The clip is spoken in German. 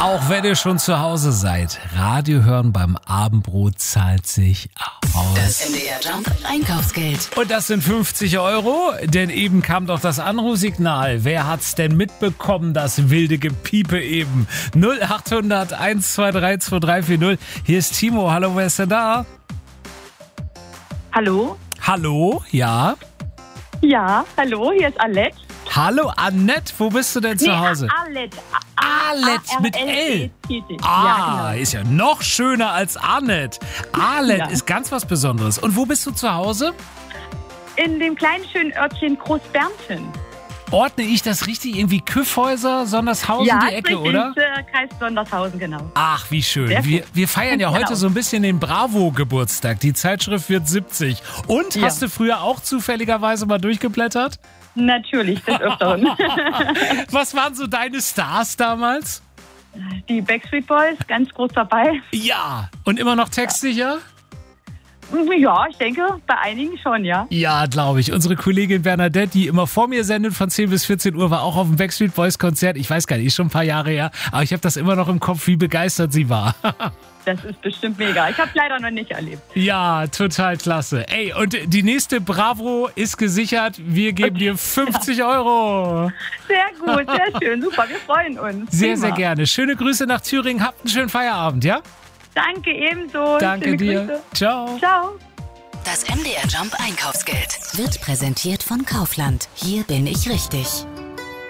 Auch wenn ihr schon zu Hause seid, Radio hören beim Abendbrot zahlt sich aus. Das MDR Jump Einkaufsgeld. Und das sind 50 €, denn eben kam doch das Anrufsignal. Wer hat's denn mitbekommen, das wilde Gepiepe eben? 0800 123 2340. Hier ist Timo. Hallo, wer ist denn da? Hallo? Hallo, ja? Ja, hallo, hier ist Alette. Hallo, Annette, wo bist du denn zu Hause? Alette. Alette mit L. Ja, genau. Ist ja noch schöner als Annette. Alette Ja. ist ganz was Besonderes. Und wo bist du zu Hause? In dem kleinen schönen Örtchen Großbernten. Ordne ich das richtig? Irgendwie Küffhäuser, Sondershausen, Ja, die Ecke, richtig, oder? Kreis Sondershausen, genau. Ach, wie schön. Sehr Wir, gut. wir feiern ja heute Genau. so ein bisschen den Bravo-Geburtstag. Die Zeitschrift wird 70. Und, Ja. hast du früher auch zufälligerweise mal durchgeblättert? Natürlich, des Öfteren. Was waren so deine Stars damals? Die Backstreet Boys, ganz groß dabei. Ja. Und immer noch textsicher? Ja, ich denke, bei einigen schon, ja. Ja, glaube ich. Unsere Kollegin Bernadette, die immer vor mir sendet von 10 bis 14 Uhr, war auch auf dem Backstreet Boys Konzert. Ich weiß gar nicht, ist schon ein paar Jahre her, aber ich habe das immer noch im Kopf, wie begeistert sie war. Das ist bestimmt mega. Ich habe es leider noch nicht erlebt. Ja, total klasse. Ey, und die nächste Bravo ist gesichert. Wir geben dir 50 €. Sehr gut, sehr schön, super, wir freuen uns. Sehr, Prima. sehr gerne. Schöne Grüße nach Thüringen. Habt einen schönen Feierabend, ja? Danke ebenso. Danke Schöne dir. Grüße. Ciao. Ciao. Das MDR Jump Einkaufsgeld wird präsentiert von Kaufland. Hier bin ich richtig.